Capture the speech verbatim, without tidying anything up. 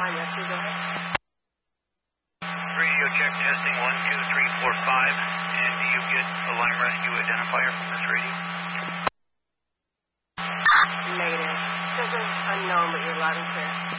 Fine, yes, you go ahead. Radio check testing one, two, three, four, five. And do you get alarm rescue identifier from this radio? Negative. Says unknown, but you're loud and clear.